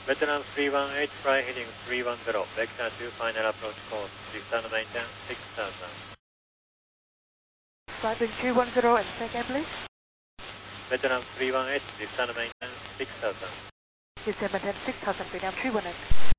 Veteran 318, fly heading 310, vector 2, final approach course, descend maintain 6000. Flight 310 and second please. Veteran 318, descend maintain 6000. Descend maintain 6000, Vietnam 318.